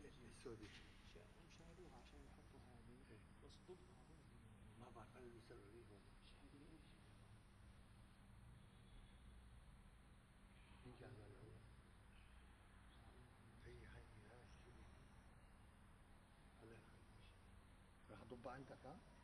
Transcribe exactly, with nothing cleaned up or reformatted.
السعودي هم شالوها عشان يحطوا هذه إيه. بس ضدها برضه. ما بعرف انا اللي سبب لي هون هذه ايش؟ مين كان هذا هو؟ هي هي هاي شو هلا رح اضبها عندك ها؟